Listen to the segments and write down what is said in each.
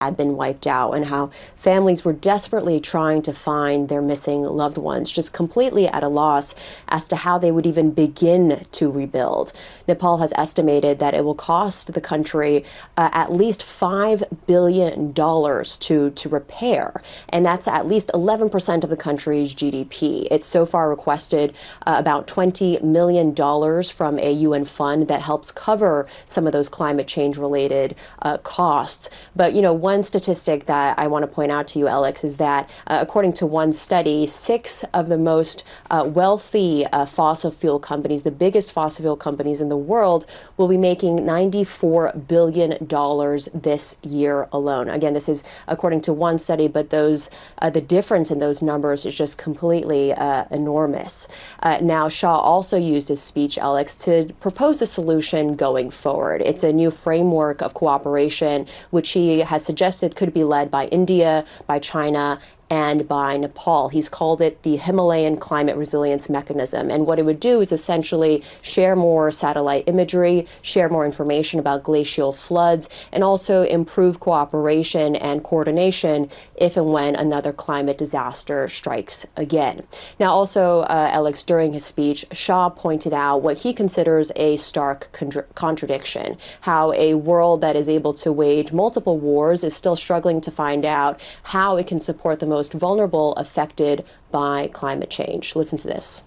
had been wiped out, and how families were desperately trying to find their missing loved ones, just completely at a loss as to how they would even begin to rebuild. Nepal has estimated that it will cost the country at least $5 billion to repair, and that's at least 11% of the country's GDP. It's so far requested about $20 million from a UN fund that helps cover some of those climate change related costs. But, one statistic that I want to point out to you, Alex, is that according to one study, 6 of the most wealthy fossil fuel companies, the biggest fossil fuel companies in the world, will be making $94 billion this year alone. Again, this is according to one study, but the difference in those numbers is just completely enormous. Now, Shah also used his speech, Alex, to propose a solution going forward. It's a new framework of cooperation, which he has suggested could be led by India, by China, and by Nepal. He's called it the Himalayan Climate Resilience Mechanism. And what it would do is essentially share more satellite imagery, share more information about glacial floods, and also improve cooperation and coordination if and when another climate disaster strikes again. Now, also, Alex, during his speech, Shah pointed out what he considers a stark contradiction, how a world that is able to wage multiple wars is still struggling to find out how it can support the most vulnerable affected by climate change. Listen to this.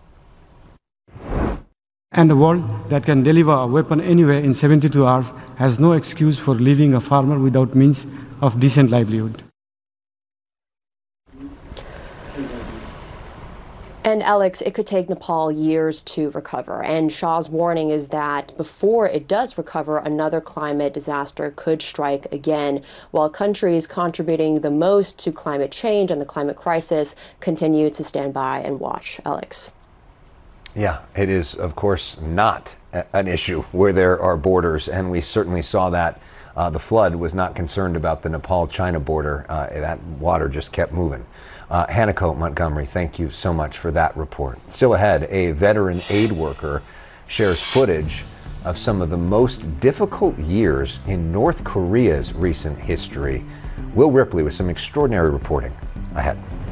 And a world that can deliver a weapon anywhere in 72 hours has no excuse for leaving a farmer without means of decent livelihood. And Alex, it could take Nepal years to recover. And Shah's warning is that before it does recover, another climate disaster could strike again, while countries contributing the most to climate change and the climate crisis continue to stand by and watch. Alex. Yeah, it is, of course, not an issue where there are borders, and we certainly saw that. The flood was not concerned about the Nepal-China border. That water just kept moving. Hanako Montgomery, thank you so much for that report. Still ahead, a veteran aid worker shares footage of some of the most difficult years in North Korea's recent history. Will Ripley with some extraordinary reporting ahead.